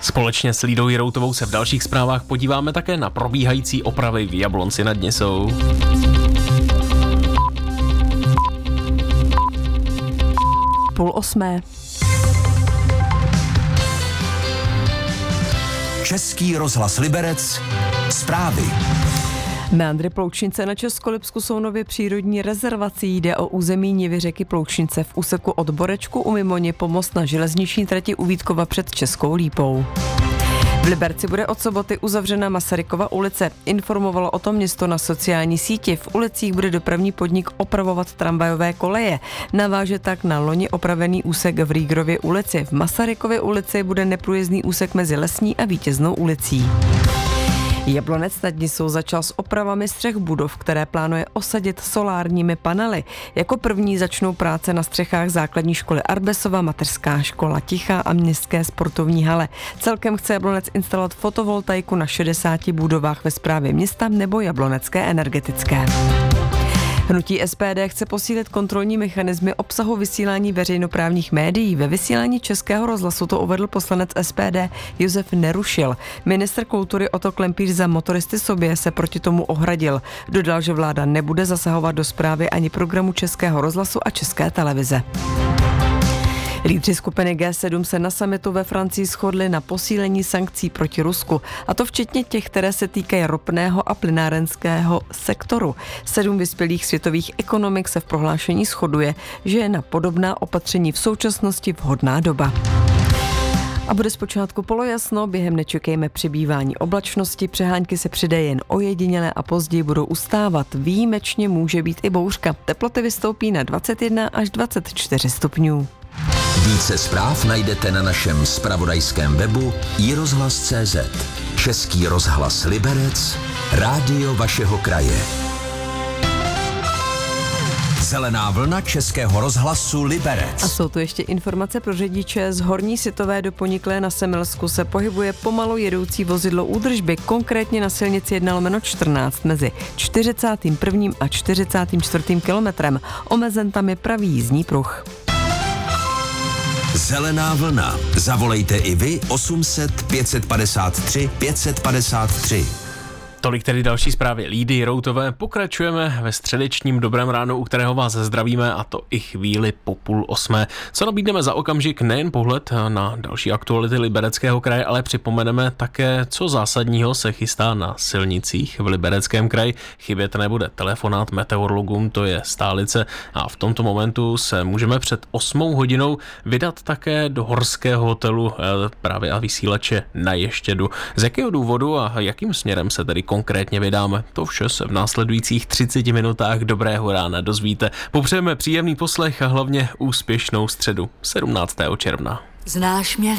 Společně s Lídou Jiroutovou se v dalších zprávách podíváme také na probíhající opravy v Jablonci nad Nisou. Půl osmé. Český rozhlas Liberec. Zprávy. Meandry Ploučnice na Českolipsku jsou nově přírodní rezervací. Jde o území nivy řeky Ploučnice v úseku od Borečku u Mimoně po most na železniční trati u Vítkova před Českou Lípou. V Liberci bude od soboty uzavřena Masarykova ulice. Informovalo o tom město na sociální síti. V ulicích bude dopravní podnik opravovat tramvajové koleje. Naváže tak na loni opravený úsek v Rýgrově ulici. V Masarykově ulici bude neprůjezdný úsek mezi Lesní a Vítěznou ulicí. Jablonec nad Nisou začal s opravami střech budov, které plánuje osadit solárními panely. Jako první začnou práce na střechách základní školy Arbesova, mateřská škola Tichá a městské sportovní hale. Celkem chce Jablonec instalovat fotovoltaiku na 60 budovách ve správě města nebo Jablonecké energetické. Hnutí SPD chce posílit kontrolní mechanismy obsahu vysílání veřejnoprávních médií. Ve vysílání Českého rozhlasu to uvedl poslanec SPD Josef Nerušil. Ministr kultury Otto Klempíř za Motoristy sobě se proti tomu ohradil. Dodal, že vláda nebude zasahovat do správy ani programu Českého rozhlasu a České televize. Lídři skupiny G7 se na summitu ve Francii shodli na posílení sankcí proti Rusku, a to včetně těch, které se týkají ropného a plynárenského sektoru. 7 vyspělých světových ekonomik se v prohlášení shoduje, že je na podobná opatření v současnosti vhodná doba. A bude zpočátku polojasno, během nečekejme přibývání oblačnosti, přehánky se přidají jen ojedinělé a později budou ustávat. Výjimečně může být i bouřka. Teploty vystoupí na 21 až 24 stupňů. Více zpráv najdete na našem zpravodajském webu iRozhlas.cz. Český rozhlas Liberec, rádio vašeho kraje. Zelená vlna Českého rozhlasu Liberec. A jsou tu ještě informace pro řidiče. Z Horní Sitové do Poniklé na Semilsku se pohybuje pomalu jedoucí vozidlo údržby, konkrétně na silnici 1/14 mezi 41. a 44. kilometrem. Omezen tam je pravý jízdní pruh. Zelená vlna. Zavolejte i vy 800 553 553. Tolik tedy další zprávy Lídy Jiroutové. Pokračujeme ve středečním dobrém ránu, u kterého vás zdravíme, a to i chvíli po 7:30. Co nabídneme za okamžik, nejen pohled na další aktuality Libereckého kraje, ale připomeneme také, co zásadního se chystá na silnicích v Libereckém kraji. Chybět nebude telefonát meteorologům, to je stálice, a v tomto momentu se můžeme před 8 hodinou vydat také do horského hotelu právě a vysílače na Ještědu. Z jakého důvodu a jakým směrem se tedy konkrétně vydáme? To vše se v následujících 30 minutách dobrého rána dozvíte. Popřejeme příjemný poslech a hlavně úspěšnou středu 17. června. Znáš mě?